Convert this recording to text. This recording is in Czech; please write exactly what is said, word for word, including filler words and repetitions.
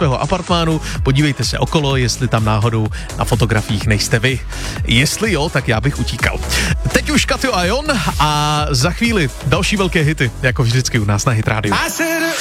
svého apartmánu, podívejte se okolo, jestli tam náhodou na fotografiích nejste vy. Jestli jo, tak já bych utíkal. Teď už Katy a Jon a za chvíli další velké hity, jako vždycky u nás na Hit Radio.